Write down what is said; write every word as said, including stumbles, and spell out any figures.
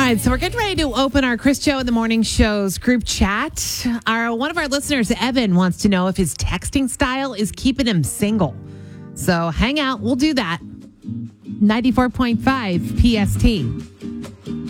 right, so we're getting ready to open our Chris Joe in the Morning Show's group chat. Our one of our listeners, Evan, wants to know if his texting style is keeping him single. So hang out. We'll do that. ninety-four point five P S T.